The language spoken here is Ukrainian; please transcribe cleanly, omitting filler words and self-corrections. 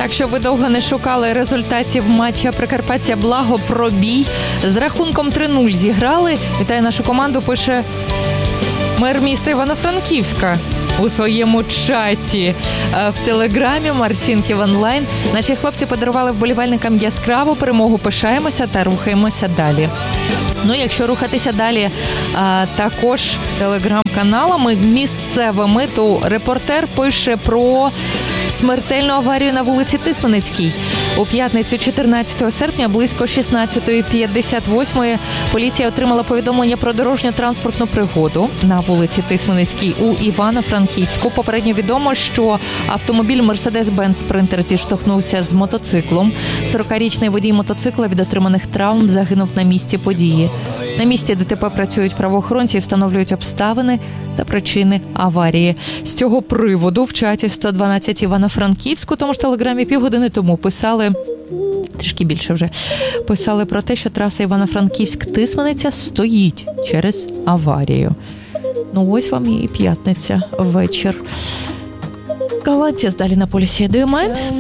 щоб ви довго не шукали результатів матча Прикарпаття-Благо, пробій. З рахунком 3-0 зіграли. Вітаю нашу команду, пише мер міста Івано-Франківська у своєму чаті в Телеграмі Марцінків онлайн. Наші хлопці подарували вболівальникам яскраву перемогу. Пишаємося та рухаємося далі. Ну, якщо рухатися далі також телеграм-каналами місцевими, то репортер пише про смертельну аварію на вулиці Тисменецькій. У п'ятницю 14 серпня близько 16:58 поліція отримала повідомлення про дорожньо-транспортну пригоду на вулиці Тисменецькій у Івано-Франківську. Попередньо відомо, що автомобіль Mercedes-Benz Sprinter зіштовхнувся з мотоциклом. 40-річний водій мотоцикла від отриманих травм загинув на місці події. На місці ДТП працюють правоохоронці і встановлюють обставини та причини аварії. З цього приводу в чаті 112 Івано-Франківську, тому ж телеграмі півгодини тому писали, трішки більше вже, писали про те, що траса Івано-Франківськ-Тисмениця стоїть через аварію. Ну ось вам і п'ятниця, вечір. Галантіс далі на полюсі. Do you mind?